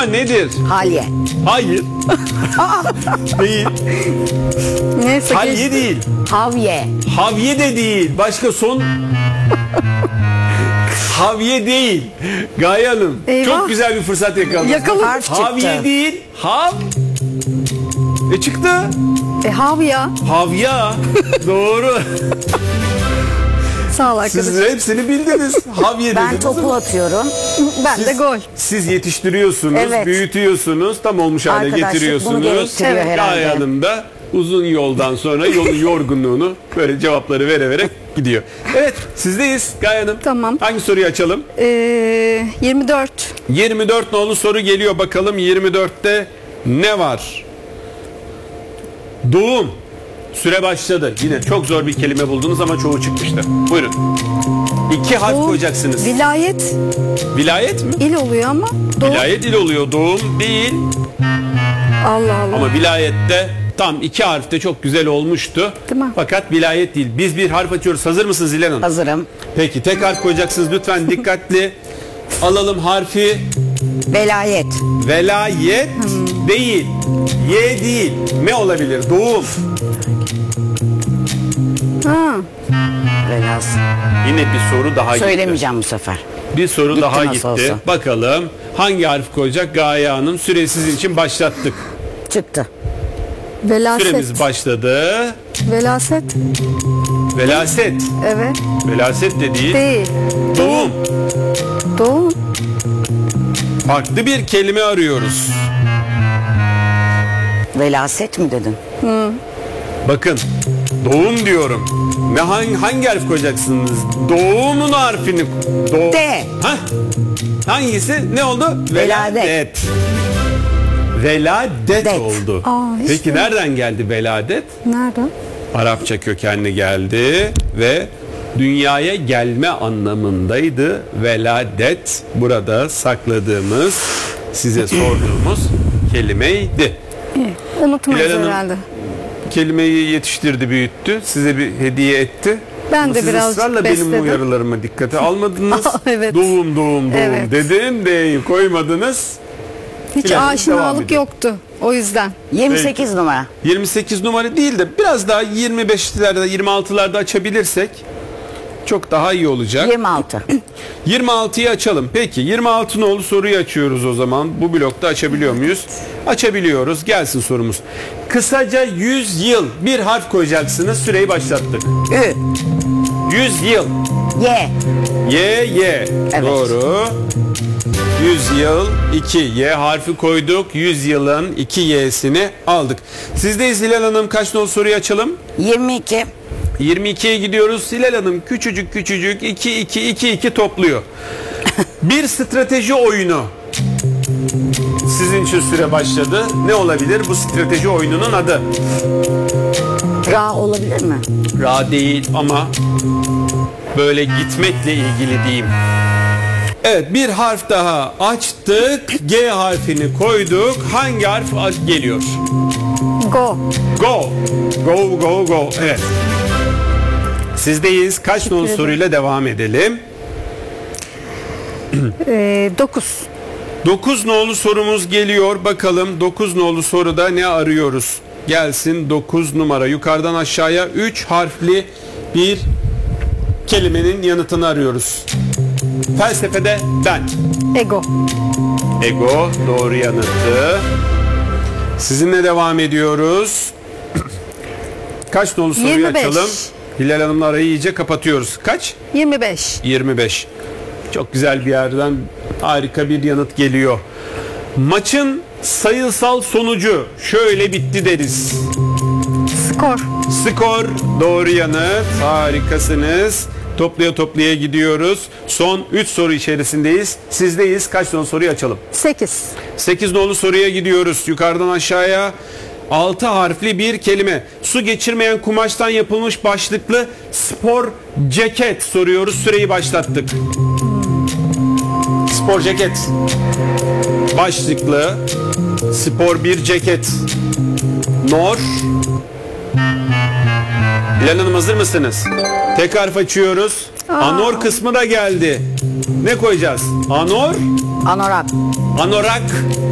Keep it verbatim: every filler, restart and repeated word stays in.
ama nedir? Halye. Hayır. Değil. Neyse Halye geçti. değil. Havye. Havye de değil. Başka son... Havye değil. Gaye Hanım. Eyvah. Çok güzel bir fırsat yakaladınız. Yakaladım. Harf çıktı. Havye değil. Hav. E çıktı. E havya. Havya. Doğru. Sağ ol arkadaşım. Siz hepsini bildiniz. Havye Ben dediniz topu ama atıyorum. Ben de gol. siz yetiştiriyorsunuz, Evet. büyütüyorsunuz, tam olmuş hale Arkadaşlık bunu getiriyorsunuz. gerektiriyor Evet. herhalde. Gaye Hanım da uzun yoldan sonra yolun yorgunluğunu böyle cevapları vere vererek gidiyor. Evet, sizdeyiz Gaye Hanım. Tamam. Hangi soruyu açalım? Ee, yirmi dört. yirmi dört nolu soru geliyor, bakalım yirmi dörtte ne var? Doğum. Süre başladı. Yine çok zor bir kelime buldunuz ama çoğu çıkmıştı. Buyurun. İki harf Doğum, koyacaksınız. Vilayet Vilayet mi? il oluyor ama. Doğum. Vilayet il oluyor. Doğum değil. Allah Allah. Ama vilayette tam iki harfte çok güzel olmuştu. Değil mi? Fakat vilayet değil. Biz bir harf açıyoruz. Hazır mısınız Zilan Hanım? Hazırım. Peki tek harf koyacaksınız. Lütfen dikkatli. Alalım harfi. Velayet. Velayet değil. Y değil. Ne olabilir? Doğum. Ha. Velas. Yine bir soru daha gitti. Söylemeyeceğim bu sefer. Bir soru Gitti daha nasıl gitti. olsa. Bakalım hangi harf koyacak Gaye Hanım? Süre sizin için başlattık. Çıktı. Velaset. Süremiz başladı. Velaset. Velaset. Evet. Velaset de değil. Değil. Doğum. Doğum. Farklı bir kelime arıyoruz. Velaset mi dedin? Bakın. Doğum diyorum. Ne hangi, hangi harf koyacaksınız? Doğumun harfini. Do D. Hah. Hangisi? Ne oldu? Veladet. Veladet Det. oldu. Aa, hiç Peki nereden geldi veladet? Nereden? Arapça kökenli geldi ve dünyaya gelme anlamındaydı. Veladet burada sakladığımız, size sorduğumuz kelimeydi. İyi. Unutmayız Hilal Hanım, herhalde. Kelimeyi yetiştirdi, büyüttü. Size bir hediye etti. Ben Ama de siz biraz ısrarla benim besledim. uyarılarımı dikkate almadınız. Evet. Doğum doğum doğum Evet. dedim. D'yi koymadınız. Hiç Hilal Hanım, devam aşinalık edin. yoktu. O yüzden. yirmi sekiz numara. yirmi sekiz numara değil de biraz daha yirmi beşlerde yirmi altılarda açabilirsek çok daha iyi olacak. yirmi altı. yirmi altıyı açalım. Peki yirmi altı nolu soruyu açıyoruz o zaman. Bu blokta açabiliyor muyuz? Açabiliyoruz. Gelsin sorumuz. Kısaca yüz yıl bir harf koyacaksınız. Süreyi başlattık. Ü. yüz yıl. Y. Y, Y. Evet. Doğru. yüz yıl, iki Y harfi koyduk. yüz yılın iki Y'sini aldık. Sizdeyiz Hilal Hanım. Kaç nolu soruyu açalım? yirmi iki. yirmi ikiye gidiyoruz. Hilal Hanım küçücük küçücük iki iki iki iki topluyor. Bir strateji oyunu. Sizin için süre başladı. Ne olabilir bu strateji oyununun adı? Ra olabilir mi? Ra değil ama böyle gitmekle ilgili diyeyim. Evet, bir harf daha açtık. G harfini koyduk. Hangi harf geliyor? Go. Go. Go go go. Evet. Sizdeyiz. Kaç nolu ederim. soruyla devam edelim? Ee, dokuz. dokuz nolu sorumuz geliyor. Bakalım dokuz nolu soruda ne arıyoruz? Gelsin dokuz numara. Yukarıdan aşağıya üç harfli bir kelimenin yanıtını arıyoruz. Felsefede ben. Ego. Ego doğru yanıttı. Sizinle devam ediyoruz. Kaç nolu soruyu yirmi beş. açalım? Hilal Hanım'la arayı iyice kapatıyoruz. Kaç? yirmi beş. yirmi beş. Çok güzel bir yerden harika bir yanıt geliyor. Maçın sayısal sonucu şöyle bitti deriz. Skor. Skor doğru yanıt. Harikasınız. Toplaya toplaya gidiyoruz. Son üç soru içerisindeyiz. Sizdeyiz. Kaç nolu soruyu açalım? sekiz. sekiz nolu soruya gidiyoruz. Yukarıdan aşağıya altı harfli bir kelime. Su geçirmeyen kumaştan yapılmış başlıklı spor ceket soruyoruz. Süreyi başlattık. Spor ceket. Başlıklı spor bir ceket. Nor. Hilal Hanım hazır mısınız? Tek harf açıyoruz. Aa. Anor kısmı da geldi. Ne koyacağız? Anor. Anorak. Anorak.